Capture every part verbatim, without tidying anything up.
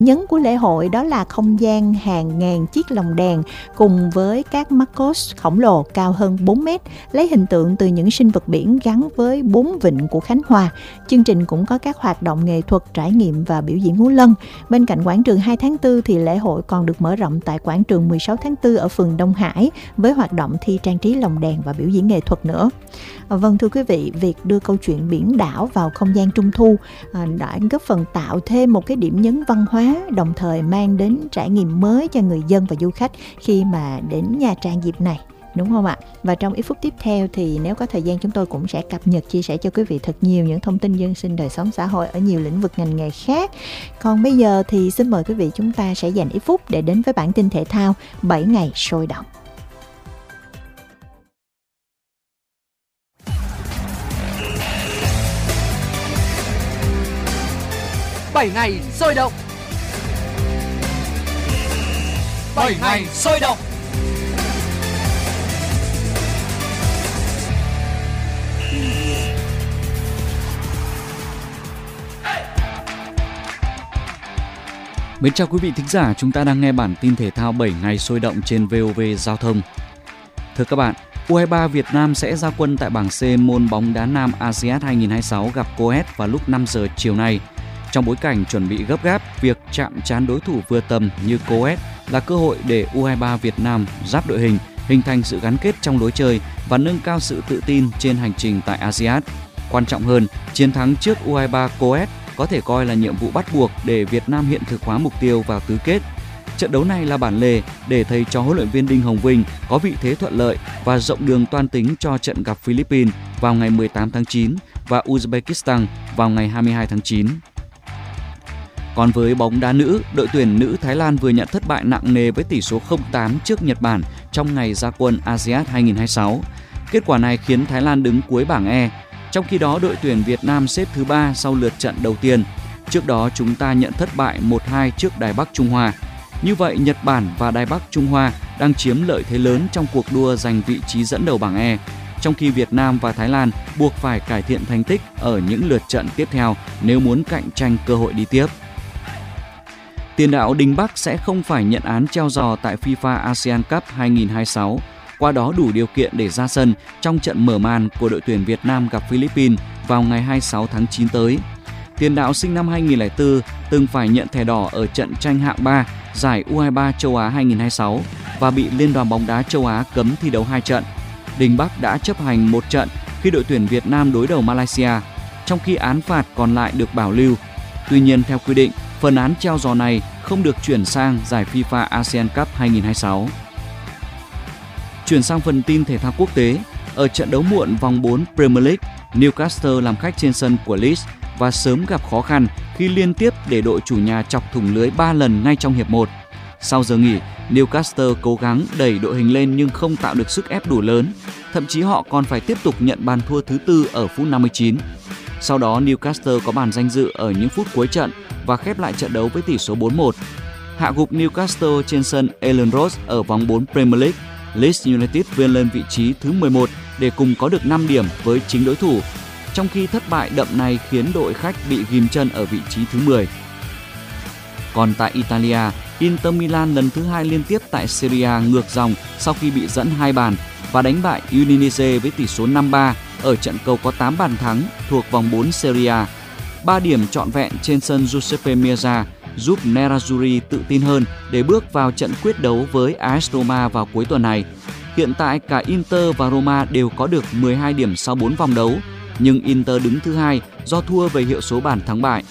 nhấn của lễ hội đó là không gian hàng ngàn chiếc lồng đèn cùng với các Marcos khổng lồ cao hơn bốn mét, lấy hình tượng từ những sinh vật biển gắn với bốn vịnh của Khánh Hòa. Chương trình cũng có các hoạt động nghệ thuật, trải nghiệm và biểu diễn múa lân. Bên cạnh quảng trường hai tháng tư thì lễ hội còn được mở rộng tại quảng trường mười sáu tháng tư ở phường Đông Hải với hoạt động thi trang trí lồng đèn và biểu diễn nghệ thuật nữa. Vâng, thưa quý vị, việc đưa câu chuyện biển đảo vào không gian Trung thu đã góp phần tạo thêm một cái điểm nhấn văn hóa, đồng thời mang đến trải nghiệm mới cho người dân và du khách khi mà đến Nha Trang dịp này, đúng không ạ? Và trong ít phút tiếp theo thì nếu có thời gian chúng tôi cũng sẽ cập nhật chia sẻ cho quý vị thật nhiều những thông tin dân sinh, đời sống xã hội ở nhiều lĩnh vực ngành nghề khác. Còn bây giờ thì xin mời quý vị chúng ta sẽ dành ít phút để đến với bản tin thể thao bảy ngày sôi động. bảy ngày sôi động. bảy ngày sôi động. Mến chào quý vị thính giả, chúng ta đang nghe bản tin thể thao bảy ngày sôi động trên vê o vê Giao thông. Thưa các bạn, u hai ba Việt Nam sẽ ra quân tại bảng C môn bóng đá nam a si át hai không hai sáu gặp Coes vào lúc năm giờ chiều nay. Trong bối cảnh chuẩn bị gấp gáp, việc chạm trán đối thủ vừa tầm như Coes là cơ hội để u hai ba Việt Nam giáp đội hình, hình thành sự gắn kết trong lối chơi và nâng cao sự tự tin trên hành trình tại a si át. Quan trọng hơn, chiến thắng trước u hai ba Coes có thể coi là nhiệm vụ bắt buộc để Việt Nam hiện thực hóa mục tiêu vào tứ kết. Trận đấu này là bản lề để thầy trò huấn luyện viên Đinh Hồng Vinh có vị thế thuận lợi và rộng đường toan tính cho trận gặp Philippines vào ngày mười tám tháng chín và Uzbekistan vào ngày hai mươi hai tháng chín. Còn với bóng đá nữ, đội tuyển nữ Thái Lan vừa nhận thất bại nặng nề với tỷ số không tám trước Nhật Bản trong ngày ra quân a si át hai không hai sáu. Kết quả này khiến Thái Lan đứng cuối bảng E. Trong khi đó, đội tuyển Việt Nam xếp thứ ba sau lượt trận đầu tiên. Trước đó, chúng ta nhận thất bại một hai trước Đài Bắc Trung Hoa. Như vậy, Nhật Bản và Đài Bắc Trung Hoa đang chiếm lợi thế lớn trong cuộc đua giành vị trí dẫn đầu bảng E, trong khi Việt Nam và Thái Lan buộc phải cải thiện thành tích ở những lượt trận tiếp theo nếu muốn cạnh tranh cơ hội đi tiếp. Tiền đạo Đinh Bắc sẽ không phải nhận án treo giò tại FIFA ASEAN Cup hai không hai sáu, qua đó đủ điều kiện để ra sân trong trận mở màn của đội tuyển Việt Nam gặp Philippines vào ngày hai mươi sáu tháng chín tới. Tiền đạo sinh năm hai không không bốn từng phải nhận thẻ đỏ ở trận tranh hạng ba giải u hai ba châu Á hai không hai sáu và bị Liên đoàn bóng đá châu Á cấm thi đấu hai trận. Đinh Bắc đã chấp hành một trận khi đội tuyển Việt Nam đối đầu Malaysia, trong khi án phạt còn lại được bảo lưu. Tuy nhiên, theo quy định, phần án treo giò này không được chuyển sang giải FIFA ASEAN Cup hai không hai sáu. Chuyển sang phần tin thể thao quốc tế, ở trận đấu muộn vòng bốn Premier League, Newcastle làm khách trên sân của Leeds và sớm gặp khó khăn khi liên tiếp để đội chủ nhà chọc thủng lưới ba lần ngay trong hiệp một. Sau giờ nghỉ, Newcastle cố gắng đẩy đội hình lên nhưng không tạo được sức ép đủ lớn, thậm chí họ còn phải tiếp tục nhận bàn thua thứ tư ở phút năm mươi chín. Sau đó Newcastle có bàn danh dự ở những phút cuối trận và khép lại trận đấu với tỷ số bốn một. Hạ gục Newcastle trên sân Elland Road ở vòng bốn Premier League, Leeds United vươn lên vị trí thứ mười một để cùng có được năm điểm với chính đối thủ, trong khi thất bại đậm này khiến đội khách bị ghim chân ở vị trí thứ mười. Còn tại Italia, Inter Milan lần thứ hai liên tiếp tại Serie A ngược dòng sau khi bị dẫn hai bàn và đánh bại Udinese với tỷ số năm ba ở trận cầu có tám bàn thắng thuộc vòng bốn Serie A. ba điểm trọn vẹn trên sân Giuseppe Meazza giúp Nerazzurri tự tin hơn để bước vào trận quyết đấu với a ét Roma vào cuối tuần này. Hiện tại cả Inter và Roma đều có được mười hai điểm sau bốn vòng đấu, nhưng Inter đứng thứ hai do thua về hiệu số bàn thắng bại.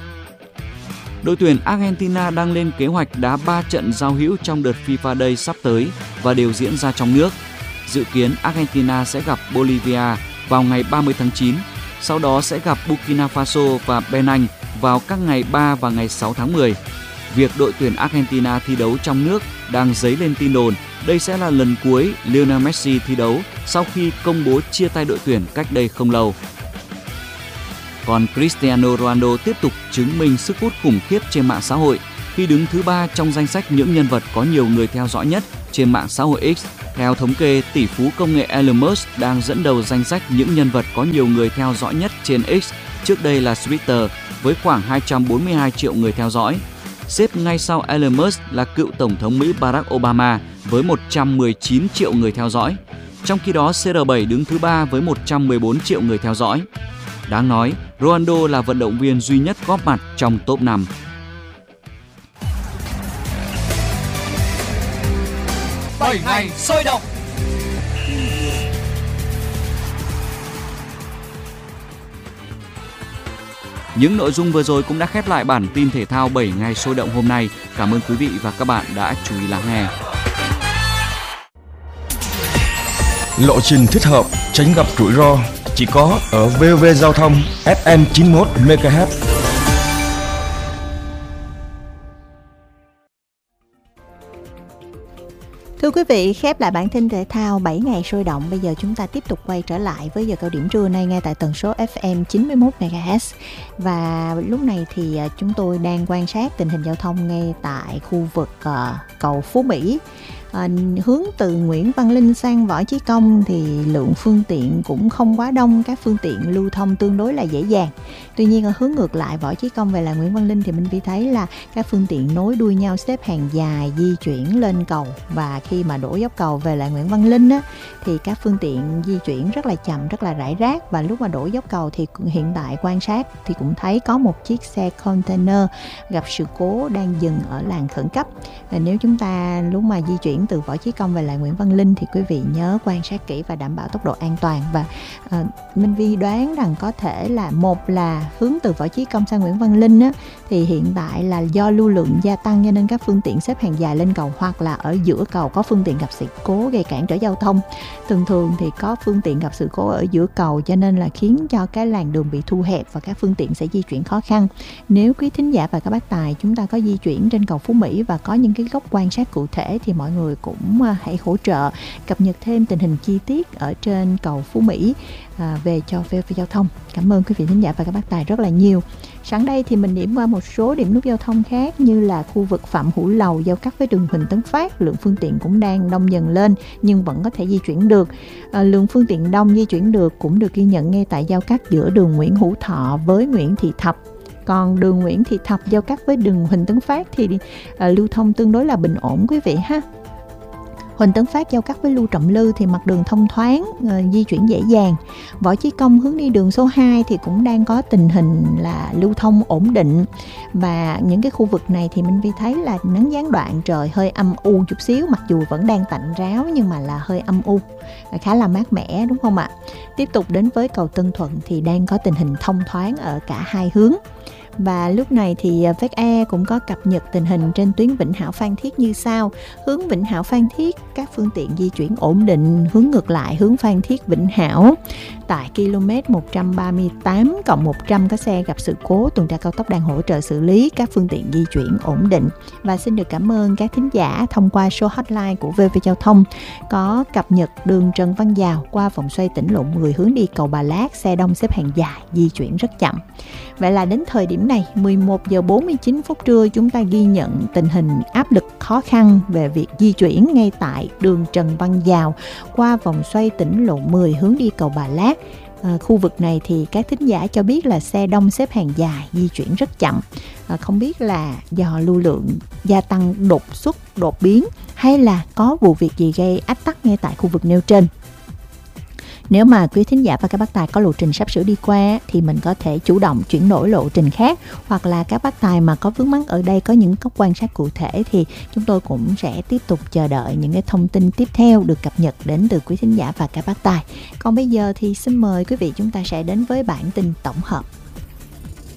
Đội tuyển Argentina đang lên kế hoạch đá ba trận giao hữu trong đợt FIFA Day sắp tới và đều diễn ra trong nước. Dự kiến Argentina sẽ gặp Bolivia vào ngày ba mươi tháng chín, sau đó sẽ gặp Burkina Faso và Benin vào các ngày ba và ngày sáu tháng mười. Việc đội tuyển Argentina thi đấu trong nước đang dấy lên tin đồn đây sẽ là lần cuối Lionel Messi thi đấu sau khi công bố chia tay đội tuyển cách đây không lâu. Còn Cristiano Ronaldo tiếp tục chứng minh sức hút khủng khiếp trên mạng xã hội khi đứng thứ ba trong danh sách những nhân vật có nhiều người theo dõi nhất trên mạng xã hội X. Theo thống kê, tỷ phú công nghệ Elon Musk đang dẫn đầu danh sách những nhân vật có nhiều người theo dõi nhất trên X, trước đây là Twitter, với khoảng hai trăm bốn mươi hai triệu người theo dõi. Xếp ngay sau Elon Musk là cựu Tổng thống Mỹ Barack Obama với một trăm mười chín triệu người theo dõi. Trong khi đó, xê rờ bảy đứng thứ ba với một trăm mười bốn triệu người theo dõi. Đáng nói, Ronaldo là vận động viên duy nhất góp mặt trong top năm. bảy ngày sôi động. Những nội dung vừa rồi cũng đã khép lại bản tin thể thao bảy ngày sôi động hôm nay. Cảm ơn quý vị và các bạn đã chú ý lắng nghe. Lộ trình thích hợp, tránh gặp rủi ro chỉ có ở vê o vê Giao thông ép em chín mươi mốt mê ga héc. Thưa quý vị, khép lại bản tin thể thao bảy ngày sôi động. Bây giờ chúng ta tiếp tục quay trở lại với giờ cao điểm trưa nay ngay tại tần số ép em chín mươi mốt mê ga héc. Và lúc này thì chúng tôi đang quan sát tình hình giao thông ngay tại khu vực uh, cầu Phú Mỹ. À, hướng từ Nguyễn Văn Linh sang Võ Chí Công thì lượng phương tiện cũng không quá đông, các phương tiện lưu thông tương đối là dễ dàng. Tuy nhiên ở hướng ngược lại Võ Chí Công về là Nguyễn Văn Linh thì Minh Vi thấy là các phương tiện nối đuôi nhau xếp hàng dài di chuyển lên cầu, và khi mà đổ dốc cầu về lại Nguyễn Văn Linh á, thì các phương tiện di chuyển rất là chậm, rất là rải rác. Và lúc mà đổ dốc cầu thì hiện tại quan sát thì cũng thấy có một chiếc xe container gặp sự cố đang dừng ở làn khẩn cấp. Và nếu chúng ta lúc mà di chuyển từ Võ Chí Công về lại Nguyễn Văn Linh thì quý vị nhớ quan sát kỹ và đảm bảo tốc độ an toàn. Và uh, Minh Vi đoán rằng có thể là một là hướng từ Võ Chí Công sang Nguyễn Văn Linh á, thì hiện tại là do lưu lượng gia tăng cho nên các phương tiện xếp hàng dài lên cầu, hoặc là ở giữa cầu có phương tiện gặp sự cố gây cản trở giao thông. Thường thường thì có phương tiện gặp sự cố ở giữa cầu cho nên là khiến cho cái làn đường bị thu hẹp và các phương tiện sẽ di chuyển khó khăn. Nếu quý thính giả và các bác tài chúng ta có di chuyển trên cầu Phú Mỹ và có những cái góc quan sát cụ thể thì mọi người cũng hãy hỗ trợ cập nhật thêm tình hình chi tiết ở trên cầu Phú Mỹ à, về cho vê o vê Giao thông. Cảm ơn quý vị thính giả và các bác tài rất là nhiều. Sẵn đây thì mình điểm qua một số điểm nút giao thông khác, như là khu vực Phạm Hữu Lầu giao cắt với đường Huỳnh Tấn Phát, lượng phương tiện cũng đang đông dần lên nhưng vẫn có thể di chuyển được. À, lượng phương tiện đông di chuyển được cũng được ghi nhận ngay tại giao cắt giữa đường Nguyễn Hữu Thọ với Nguyễn Thị Thập. Còn đường Nguyễn Thị Thập giao cắt với đường Huỳnh Tấn Phát thì à, lưu thông tương đối là bình ổn quý vị ha. Huỳnh Tấn Phát giao cắt với Lưu Trọng Lư thì mặt đường thông thoáng, uh, di chuyển dễ dàng. Võ Chí Công hướng đi đường số hai thì cũng đang có tình hình là lưu thông ổn định. Và những cái khu vực này thì Minh Vi thấy là nắng gián đoạn, trời hơi âm u chút xíu, mặc dù vẫn đang tạnh ráo nhưng mà là hơi âm u, khá là mát mẻ đúng không ạ? Tiếp tục đến với cầu Tân Thuận thì đang có tình hình thông thoáng ở cả hai hướng. Và lúc này thì vê kép e cũng có cập nhật tình hình trên tuyến Vĩnh Hảo Phan Thiết như sau. Hướng Vĩnh Hảo Phan Thiết các phương tiện di chuyển ổn định. Hướng ngược lại hướng Phan Thiết Vĩnh Hảo tại km một trăm ba mươi tám cộng một trăm có xe gặp sự cố, tuần tra cao tốc đang hỗ trợ xử lý, các phương tiện di chuyển ổn định. Và xin được cảm ơn các thính giả thông qua số hotline của vê o vê Giao thông có cập nhật đường Trần Văn Dào qua vòng xoay tỉnh lộ mười hướng đi cầu Bà Lát, xe đông xếp hàng dài, di chuyển rất chậm. Vậy là đến thời điểm này mười một giờ bốn mươi chín phút trưa chúng ta ghi nhận tình hình áp lực khó khăn về việc di chuyển ngay tại đường Trần Văn Dào qua vòng xoay tỉnh lộ mười hướng đi cầu Bà Lát. À, khu vực này thì các thính giả cho biết là xe đông xếp hàng dài, di chuyển rất chậm. À, không biết là do lưu lượng gia tăng đột xuất, đột biến hay là có vụ việc gì gây ách tắc ngay tại khu vực nêu trên. Nếu mà quý thính giả và các bác tài có lộ trình sắp sửa đi qua thì mình có thể chủ động chuyển đổi lộ trình khác, hoặc là các bác tài mà có vướng mắc ở đây có những góc quan sát cụ thể thì chúng tôi cũng sẽ tiếp tục chờ đợi những cái thông tin tiếp theo được cập nhật đến từ quý thính giả và các bác tài. Còn bây giờ thì xin mời quý vị chúng ta sẽ đến với bản tin tổng hợp.